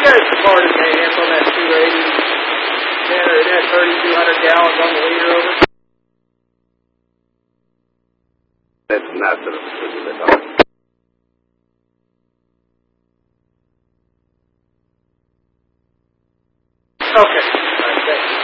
there's the part of amp on that 280. Tanner, it had 3,200 gallons on the liter over. That's not the Okay. All right, thank you.